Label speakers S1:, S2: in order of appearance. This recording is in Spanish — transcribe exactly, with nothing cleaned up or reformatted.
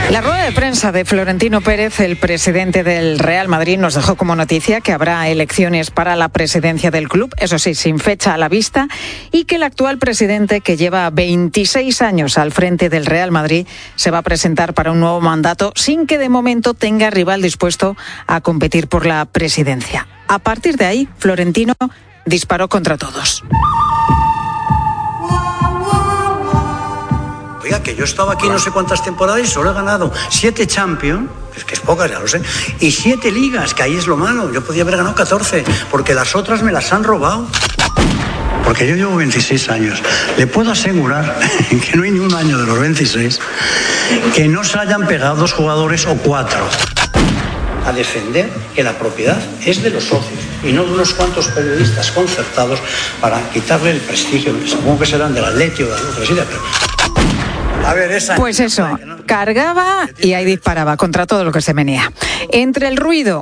S1: La rueda de prensa de Florentino Pérez, el presidente del Real Madrid, nos dejó como noticia que habrá elecciones para la presidencia del club, eso sí, sin fecha a la vista, y que el actual presidente, que lleva veintiséis años al frente del Real Madrid, se va a presentar para un nuevo mandato sin que de momento tenga rival dispuesto a competir por la presidencia. A partir de ahí, Florentino disparó contra todos.
S2: Oiga, que yo he estado aquí no sé cuántas temporadas y solo he ganado siete Champions, es que es pocas, ya lo sé, y siete ligas, que ahí es lo malo. Yo podía haber ganado catorce, porque las otras me las han robado. Porque yo llevo veintiséis años. Le puedo asegurar que no hay ni un año de los veintiséis que no se hayan pegado dos jugadores o cuatro. A defender que la propiedad es de los socios y no de unos cuantos periodistas concertados para quitarle el prestigio. Supongo que serán del Atleti o de lo que sea, pero... A ver, esa...
S1: Pues eso, cargaba y ahí disparaba contra todo lo que se venía. Entre el ruido